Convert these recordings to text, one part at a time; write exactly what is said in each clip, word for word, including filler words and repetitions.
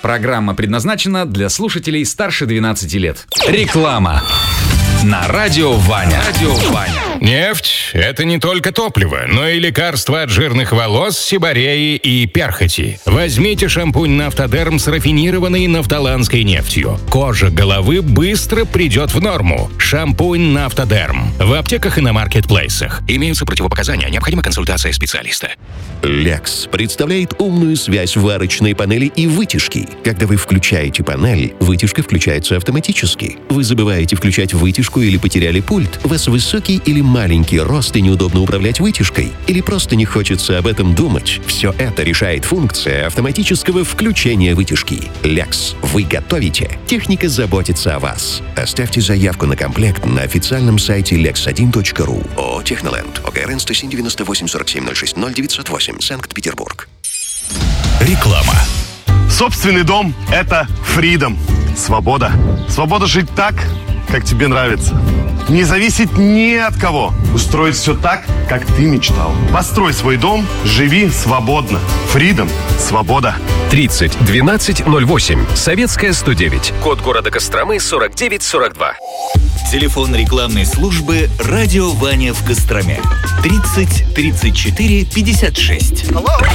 Программа предназначена для слушателей старше двенадцати лет. Реклама. На радио Ваня. Радио Ваня. Нефть – это не только топливо, но и лекарство от жирных волос, сибореи и перхоти. Возьмите шампунь «Нафтодерм» с рафинированной нафталанской нефтью. Кожа головы быстро придет в норму. Шампунь «Нафтодерм». В аптеках и на маркетплейсах. Имеются противопоказания. Необходима консультация специалиста. Лекс представляет умную связь варочной панели и вытяжки. Когда вы включаете панель, вытяжка включается автоматически. Вы забываете включать вытяжку или потеряли пульт. У вас высокий или маленький рост и неудобно управлять вытяжкой. Или просто не хочется об этом думать. Все это решает функция автоматического включения вытяжки. Лекс. Вы готовите. Техника заботится о вас. Оставьте заявку на комплект на официальном сайте лекс один точка ру. ООО «Техноленд». ОГРН сто семь девяносто восемь сорок семь ноль шесть ноль девятьсот восемь. Санкт-Петербург. Реклама. Собственный дом – это фридом. Свобода. Свобода жить так, как тебе нравится. Не зависеть ни от кого. Устроить все так, как ты мечтал. Построй свой дом, живи свободно. Фридом. Свобода. тридцать двенадцать ноль восемь. Советская сто девять. Код города Костромы сорок девять сорок два. Телефон рекламной службы «Радио Ваня» в Костроме. тридцать тридцать четыре пятьдесят шесть.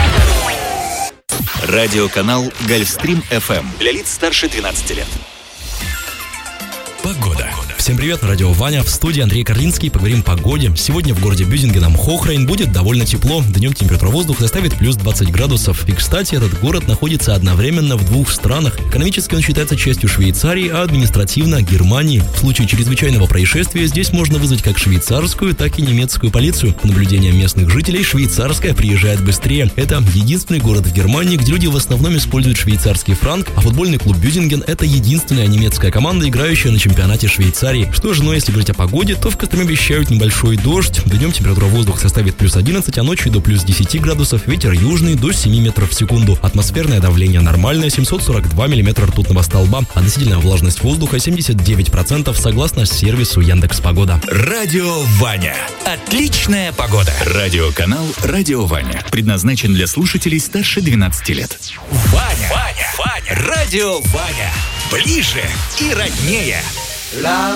Радиоканал «Гольфстрим эф эм» для лиц старше двенадцати лет. Погода. Всем привет, на радио Ваня, в студии Андрей Карлинский. Поговорим о погоде. Сегодня в городе Бюзингеном-Хохрейн будет довольно тепло. Днем температура воздуха составит плюс двадцать градусов. И, кстати, этот город находится одновременно в двух странах. Экономически он считается частью Швейцарии, а административно – Германии. В случае чрезвычайного происшествия здесь можно вызвать как швейцарскую, так и немецкую полицию. По наблюдениям местных жителей, швейцарская приезжает быстрее. Это единственный город в Германии, где люди в основном используют швейцарский франк, а футбольный клуб Бюзинген – это единственная немецкая команда, играющая на чемпионате Швейцарии. Что же, но если говорить о погоде, то в Костроме обещают небольшой дождь. Днем температура воздуха составит плюс одиннадцать, а ночью до плюс десяти градусов. Ветер южный до семи метров в секунду. Атмосферное давление нормальное, семьсот сорок два миллиметра ртутного столба. Относительная влажность воздуха семьдесят девять процентов согласно сервису Яндекс.Погода. Радио Ваня. Отличная погода. Радиоканал «Радио Ваня» предназначен для слушателей старше двенадцати лет. Ваня, Ваня, Ваня. Радио Ваня. Ближе и роднее.